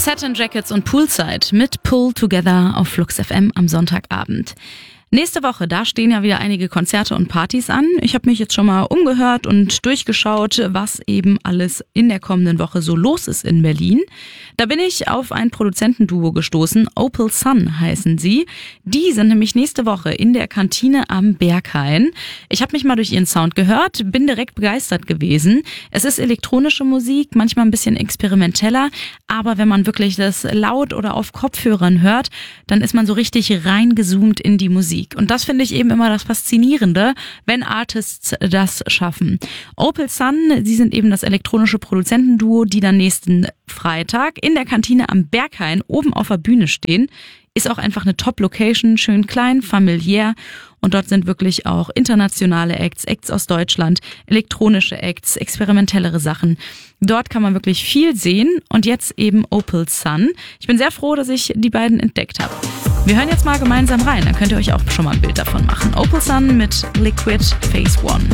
Satin Jackets und Poolside mit Pull Together auf Flux FM am Sonntagabend. Nächste Woche, da stehen ja wieder einige Konzerte und Partys an. Ich habe mich jetzt schon mal umgehört und durchgeschaut, was eben alles in der kommenden Woche so los ist in Berlin. Da bin ich auf ein Produzentenduo gestoßen, Opal Sun heißen sie. Die sind nämlich nächste Woche in der Kantine am Berghain. Ich habe mich mal durch ihren Sound gehört, bin direkt begeistert gewesen. Es ist elektronische Musik, manchmal ein bisschen experimenteller, aber wenn man wirklich das laut oder auf Kopfhörern hört, dann ist man so richtig reingezoomt in die Musik. Und das finde ich eben immer das Faszinierende, wenn Artists das schaffen. Opal Sun, sie sind eben das elektronische Produzentenduo, die dann nächsten Freitag in der Kantine am Berghain oben auf der Bühne stehen. Ist auch einfach eine Top-Location, schön klein, familiär. Und dort sind wirklich auch internationale Acts aus Deutschland, elektronische Acts, experimentellere Sachen. Dort kann man wirklich viel sehen. Und jetzt eben Opal Sun. Ich bin sehr froh, dass ich die beiden entdeckt habe. Wir hören jetzt mal gemeinsam rein, dann könnt ihr euch auch schon mal ein Bild davon machen. Opal Sun mit Liquid Phase One.